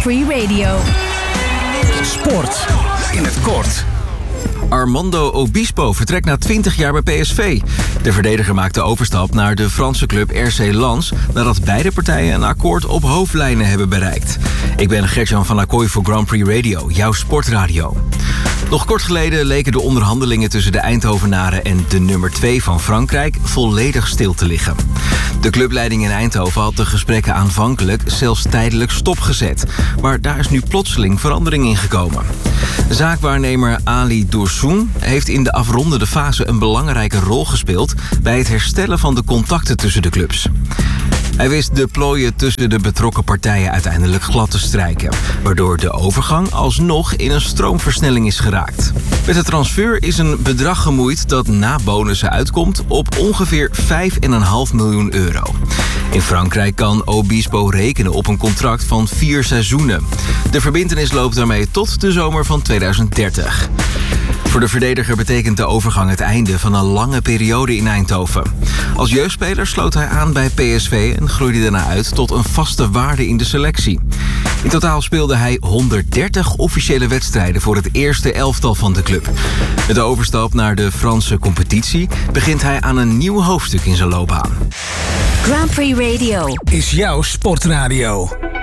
Prix Radio. Sport in het kort. Armando Obispo vertrekt na 20 jaar bij PSV. De verdediger maakt de overstap naar de Franse club RC Lens... nadat beide partijen een akkoord op hoofdlijnen hebben bereikt. Ik ben Gert-Jan van Acquoy voor Grand Prix Radio, jouw sportradio. Nog kort geleden leken de onderhandelingen tussen de Eindhovenaren... en de nummer 2 van Frankrijk volledig stil te liggen. De clubleiding in Eindhoven had de gesprekken aanvankelijk zelfs tijdelijk stopgezet. Maar daar is nu plotseling verandering in gekomen. Zaakwaarnemer Ali Doursoun heeft in de afrondende fase een belangrijke rol gespeeld... bij het herstellen van de contacten tussen de clubs. Hij wist de plooien tussen de betrokken partijen uiteindelijk glad te strijken... waardoor de overgang alsnog in een stroomversnelling is geraakt. Met de transfer is een bedrag gemoeid dat na bonussen uitkomt op ongeveer 5,5 miljoen euro. In Frankrijk kan Obispo rekenen op een contract van 4 seizoenen. De verbintenis loopt daarmee tot de zomer van 2030. Voor de verdediger betekent de overgang het einde van een lange periode in Eindhoven. Als jeugdspeler sloot hij aan bij PSV en groeide daarna uit tot een vaste waarde in de selectie. In totaal speelde hij 130 officiële wedstrijden voor het eerste elftal van de club. Met de overstap naar de Franse competitie begint hij aan een nieuw hoofdstuk in zijn loopbaan. Grand Prix Radio is jouw sportradio.